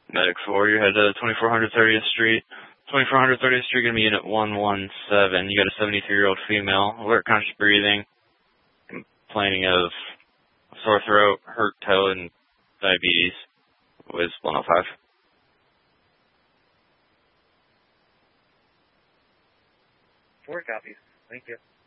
Medic 4, you had 2400 30th Street. 2400 30th Street, going to be Unit 117. You got a 73-year-old female, alert, conscious breathing, complaining of sore throat, hurt toe, and diabetes. Was 105. 4 copies. Thank you.